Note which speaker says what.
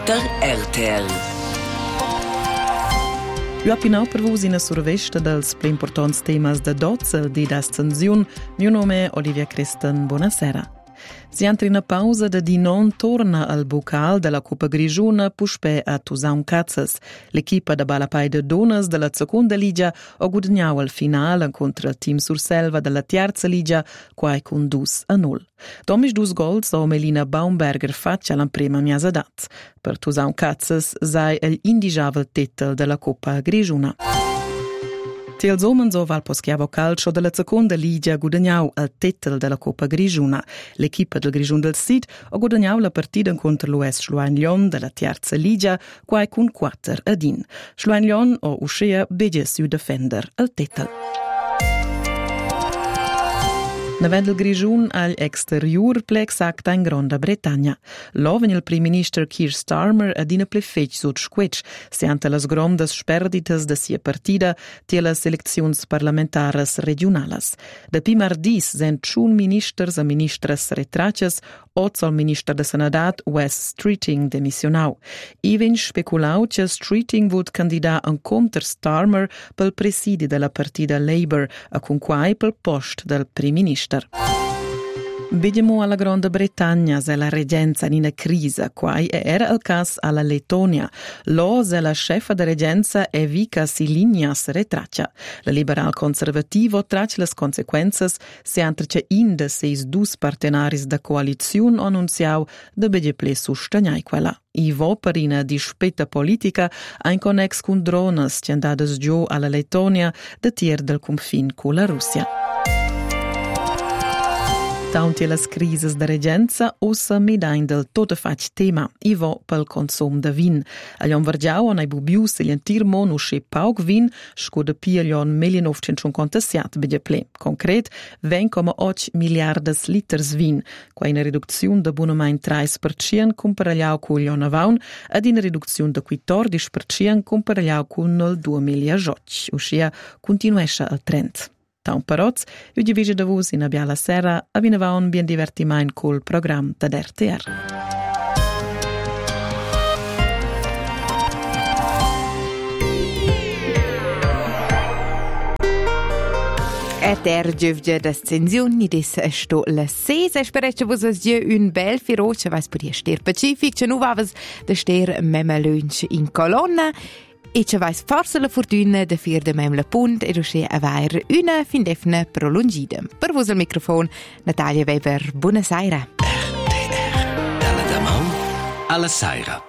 Speaker 1: Reporter RTL.
Speaker 2: Io appinau per vos in survesta dels pli importants temas de dozza di d'ascensiun. Mio nome è Olivia Christen. Buonasera. Si entra in pausa da di non torna al bucal della Coppa Grigiuna puspè a Tusaun Cazzas. L'equipa da Balapai de Donas della seconda liga ha guadagnato al finale contro il team Surselva della terza liga, quai con 2-0. Domis 2 gols a Melina Baumberger faccia alla prima miasa dat. Per Tusaun Cazzas sai il indigiavel titel della Coppa Grigiuna. Tels omens o Val Poschiavo Calcio della seconda liga guadagnau il titel della Coppa Grigiuna. L'equipa del Grigiun del Sid ha guadagnau la partita contro l'US Schluein-Lyon della terza liga, quai con 4-1. Schluein-Lyon ha uscea bege su defender il titel. Navend il Grigiun al exterior plex acta in Granda Bretagna. Loven il prim minister Keir Starmer ad ina plefetg sut squetsch, seanta las grondas sperditas de sia partida tie las elecziuns parlamentaras regionalas. Da pi mardis sind schon ministers a ministras retraches, oz al minister de Sanadat Wes Streeting demissionau. Even speculau che Streeting vud candidà an conter Starmer pel presidi della partida Labour, a con quai pel post del prim minister. Vediamo alla Grande Bretagna se la reggenza in una crisi, quai era il caso alla Lettonia. Lo se la chefa de reggenza Evika Silinias retraccia. La liberal conservativo traccia le conseguenze se antrace in de seis dus partenaris da coalizione annunziau de bedeple sustagnai quella. Ivo per una dispetta politica ein connex con drones che andades giù alla Lettonia de tier del confin con la Russia. Taunti las crises de reggenza ossa medain del totefac tema, ivo pel consum de vin. Aglion vergiau on ai bubius e l'entir mon usce paug vin, sco de pi aglion 1957 bede ple. Concret, 20,8 miliardas liters vin, qua in reduzione de buonomain 3% comparagliau cu aglion avaun, ad in reduzione de 14% comparagliau cu nel 2018. Uscia continuesce al trend. Taun paroz, io divise da vos in abia la sera, avinava un bien divertimain col program da RTR.
Speaker 3: RTR giovge d'ascensiun, idis sto la sesa, sperecce vos as giu un bel firoce, vais podia ster pacific, ce nu vavas de ster mema lunch in colonna, e ce vais forse la fortuna de fir de mem la punt e usce avair una fin defna prolungida. Per vos al microfon, Natalia Weber, buonasera.
Speaker 1: RTR, dalla Damau alla Saira.